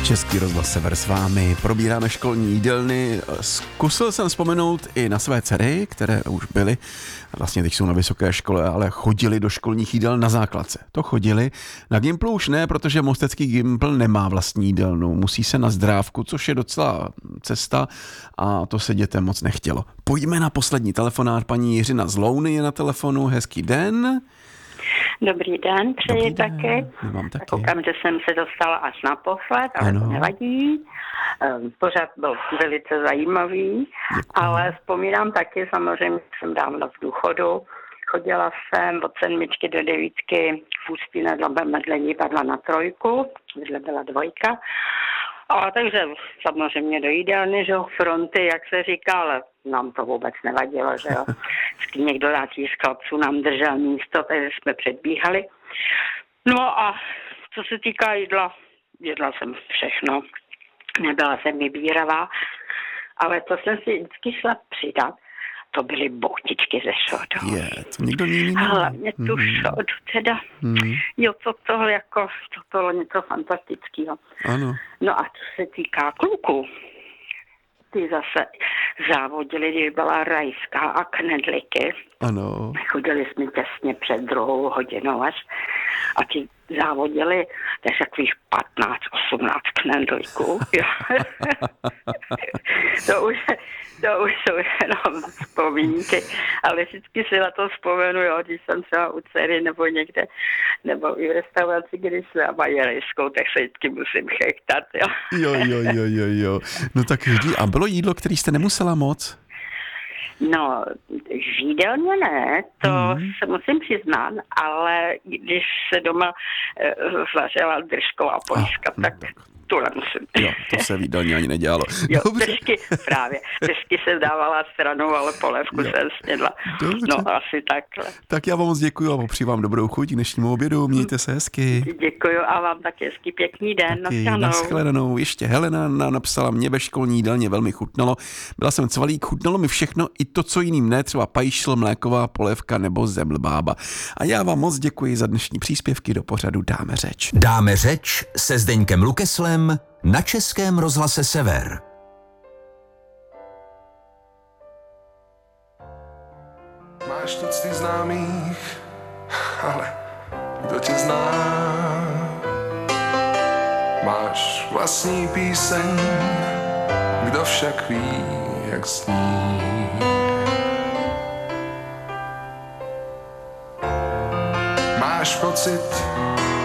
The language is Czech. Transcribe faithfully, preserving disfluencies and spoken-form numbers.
Český rozhlas Sever s vámi, probíráme školní jídelny. Zkusil jsem vzpomenout i na své dcery, které už byly, vlastně teď jsou na vysoké škole, ale chodili do školních jídel na základce. To chodili. Na Gimplu už ne, protože mostecký Gimpl nemá vlastní jídelnu. Musí se na Zdrávku, což je docela cesta a to se dětem moc nechtělo. Pojďme na poslední telefonát. Paní Jiřina z Louny je na telefonu. Hezký den. Dobrý den, přeji Dobrý den. taky. Mám taky. Koukám, že jsem se dostala až naposled, ale Ano. to nevadí. Ehm, Pořád byl velice zajímavý, Děkuji. ale vzpomínám taky, samozřejmě jsem dávno v důchodu. Chodila jsem od sedmičky do devítky v Ústí nad Labem Medlení padla na trojku, vedle byla dvojka. A takže samozřejmě do jídelny, že jo, fronty, jak se říká, ale nám to vůbec nevadilo, že jo. Vždycky někdo nějaký z chlapců nám držel místo, takže jsme předbíhali. No a co se týká jídla, jedla jsem všechno. Nebyla jsem vybíravá, ale to jsem si vždycky šla přidat. To byly boutičky ze šodu. Je, to nikdo jiný A nemá. hlavně tu Mhm. šodu teda. Mhm. Jo, to tohle jako, to bylo něco fantastického. Ano. No a co se týká kluků, ty zase závodili, když byla rajská a knedliky. Ano. Chodili jsme těsně před druhou hodinou až a ti závodili, takže takových patnáct osmnáct knedliků. Jo. to, už, to už jsou jenom vzpomínky, ale vždycky si na to vzpomenu, jo, když jsem třeba u dcery nebo někde, nebo i v restauraci, když se mají rajskou, tak se vždycky musím chechtat, jo. Jo, jo, jo, jo, jo. No tak vždy. A bylo jídlo, který jste nemusela moc? No, jídelně ne, to Mhm. se musím přiznat, ale když se doma e, vařila držková polívka, no tak tak. tu nemusím. Jo, to se v jídelně ani nedělalo. Jo, Dobře. držky, právě. Držky jsem dávala stranou, ale polévku Jo. jsem snědla. Dobře. No, asi takhle. Tak já vám moc děkuju a popřeji vám dobrou chuť k dnešnímu obědu. Mějte se hezky. Děkuju a vám taky hezký pěkný den. Taky Naschledanou. nashledanou. Ještě Helena nám napsala, mě ve školní jídelně velmi chutnalo. Byla jsem cvalík, chutnalo mi všechno, i to, co jiným ne, třeba pajšl, mléková polévka nebo zemlbába. A já vám moc děkuji za dnešní příspěvky do pořadu Dáme řeč. Dáme řeč se Zdeňkem Lukeslem na Českém rozhlase Sever. Máš tucty známých, ale kdo tě zná? Máš vlastní píseň, kdo však ví, jak zní? Máš pocit,